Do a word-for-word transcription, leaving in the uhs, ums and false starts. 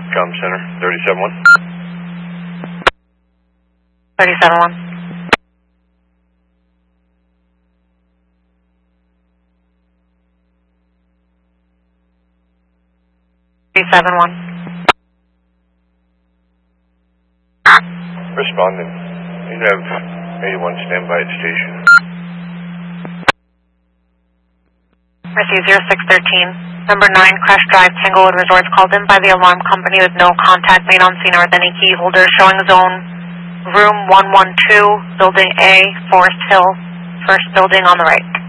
Com Center, thirty-seven one. thirty-seven one. thirty-seven one. Responding. You have eighty-one standby at station. Receive zero six thirteen. Number nine, Crash Drive, Tanglewood Resorts, called in by the alarm company with no contact made on scene or with any key holder, showing zone room one one two, building A, Forest Hill, first building on the right.